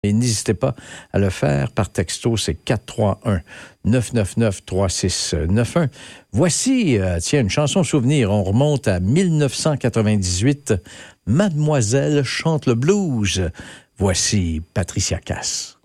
Et n'hésitez pas à le faire par texto, c'est 431-999-3691. Voici, tiens, une chanson souvenir. On remonte à 1998. Mademoiselle chante le blues. Voici Patricia Cass.